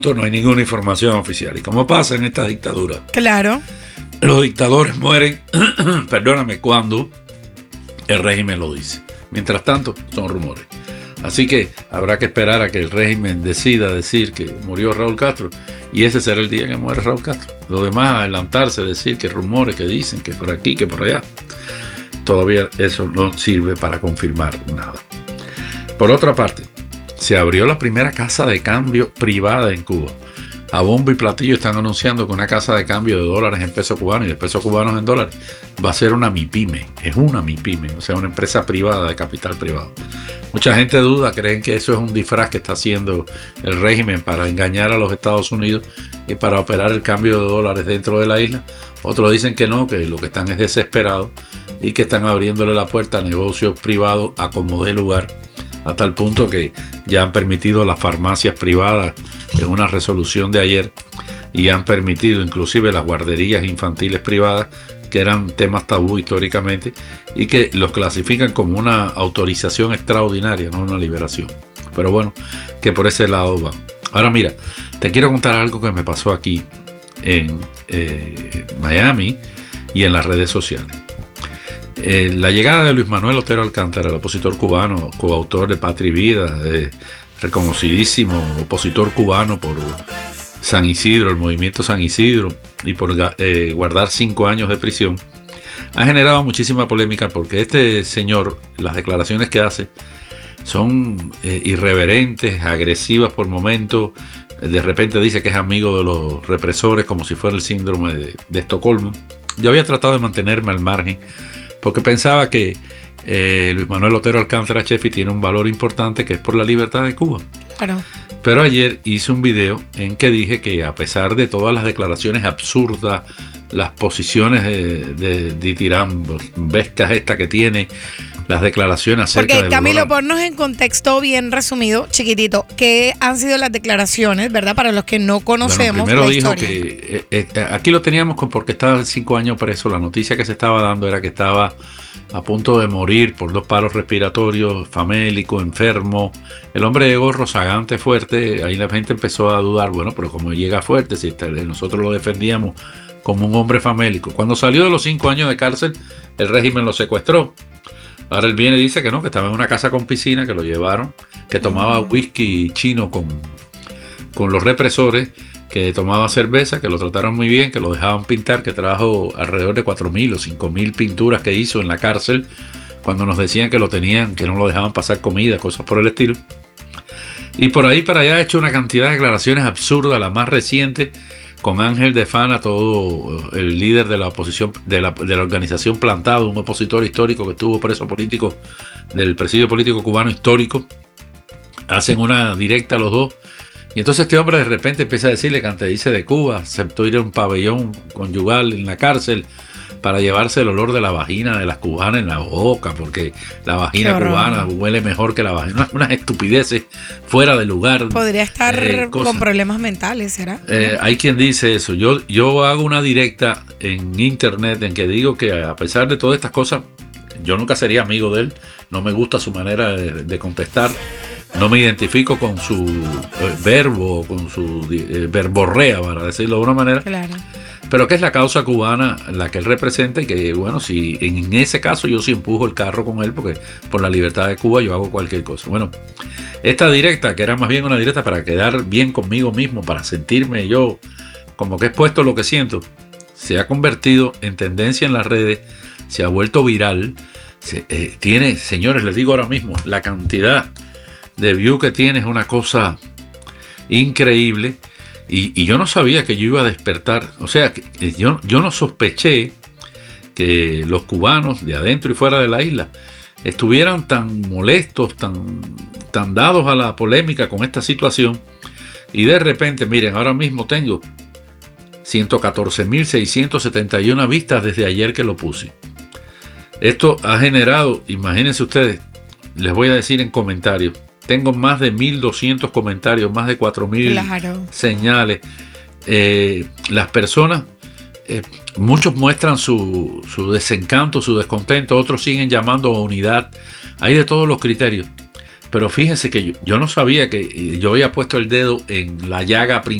no hay ninguna información oficial. Y como pasa en estas dictaduras, Claro. los dictadores mueren, perdóname, cuando el régimen lo dice. Mientras tanto, son rumores. Así que habrá que esperar a que el régimen decida decir que murió Raúl Castro, y ese será el día que muere Raúl Castro. Lo demás, adelantarse, decir que rumores, que dicen, que por aquí, que por allá, todavía eso no sirve para confirmar nada. Por otra parte, se abrió la primera casa de cambio privada en Cuba. A bombo y platillo están anunciando que una casa de cambio de dólares en pesos cubanos y de pesos cubanos en dólares va a ser una MIPYME. Es una MIPYME, o sea, una empresa privada de capital privado. Mucha gente duda, creen que eso es un disfraz que está haciendo el régimen para engañar a los Estados Unidos y para operar el cambio de dólares dentro de la isla. Otros dicen que no, que lo que están es desesperados y que están abriéndole la puerta a negocios privados a como dé lugar, a tal punto que ya han permitido las farmacias privadas en una resolución de ayer, y han permitido inclusive las guarderías infantiles privadas, que eran temas tabú históricamente, y que los clasifican como una autorización extraordinaria, no una liberación. Pero bueno, que por ese lado va. Ahora mira, te quiero contar algo que me pasó aquí en Miami y en las redes sociales. La llegada de Luis Manuel Otero Alcántara, el opositor cubano, coautor de Patria y Vida, reconocidísimo opositor cubano por San Isidro, el movimiento San Isidro, y por guardar 5 años de prisión, ha generado muchísima polémica porque este señor, las declaraciones que hace son irreverentes, agresivas por momentos. De repente dice que es amigo de los represores, como si fuera el síndrome de Estocolmo. Yo había tratado de mantenerme al margen porque pensaba que Luis Manuel Otero Alcántara Chefi tiene un valor importante, que es por la libertad de Cuba. Claro. Pero ayer hice un video en que dije que, a pesar de todas las declaraciones absurdas, las posiciones de ditirambescas esta que tiene, las declaraciones acerca de... Porque, Camilo, ponnos en contexto bien resumido, chiquitito, ¿qué han sido las declaraciones, verdad? Para los que no conocemos, bueno, primero la dijo historia. que aquí lo teníamos porque estaba 5 años preso. La noticia que se estaba dando era que estaba a punto de morir por 2 paros respiratorios, famélico, enfermo. El hombre llegó rozagante, fuerte. Ahí la gente empezó a dudar, bueno, pero como llega fuerte, si nosotros lo defendíamos como un hombre famélico. Cuando salió de los 5 años de cárcel, el régimen lo secuestró. Ahora él viene y dice que no, que estaba en una casa con piscina, que lo llevaron, que tomaba whisky chino con los represores, que tomaba cerveza, que lo trataron muy bien, que lo dejaban pintar, que trajo alrededor de 4.000 o 5.000 pinturas que hizo en la cárcel, cuando nos decían que lo tenían, que no lo dejaban pasar comida, cosas por el estilo. Y por ahí para allá ha hecho una cantidad de declaraciones absurdas, la más reciente, con Ángel de Fana, todo el líder de la oposición, de la organización Plantado, un opositor histórico que estuvo preso político del presidio político cubano histórico. Hacen una directa los dos, y entonces este hombre de repente empieza a decirle que antes de irse de Cuba aceptó ir a un pabellón conyugal en la cárcel para llevarse el olor de la vagina de las cubanas en la boca, porque la vagina cubana huele mejor que la vagina. Unas estupideces fuera de lugar. Podría estar con problemas mentales, ¿será? Hay quien dice eso. Yo hago una directa en internet en que digo que, a pesar de todas estas cosas, yo nunca sería amigo de él. No me gusta su manera de contestar. No me identifico con su verbo, con su verborrea, para decirlo de una manera. Claro. Pero que es la causa cubana la que él representa, y que, bueno, si en ese caso yo sí empujo el carro con él, porque por la libertad de Cuba yo hago cualquier cosa. Bueno, esta directa, que era más bien una directa para quedar bien conmigo mismo, para sentirme yo como que he expuesto lo que siento, se ha convertido en tendencia en las redes, se ha vuelto viral. Tiene, señores, les digo ahora mismo, la cantidad de view que tiene es una cosa increíble. Y yo no sabía que yo iba a despertar, o sea, que yo no sospeché que los cubanos de adentro y fuera de la isla estuvieran tan molestos, tan dados a la polémica con esta situación. Y de repente, miren, ahora mismo tengo 114.671 vistas desde ayer que lo puse. Esto ha generado, imagínense ustedes, les voy a decir en comentarios, tengo más de 1.200 comentarios, más de 4.000 señales. Las personas, muchos muestran su desencanto, su descontento, otros siguen llamando a unidad. Hay de todos los criterios. Pero fíjense que yo no sabía que yo había puesto el dedo en la llaga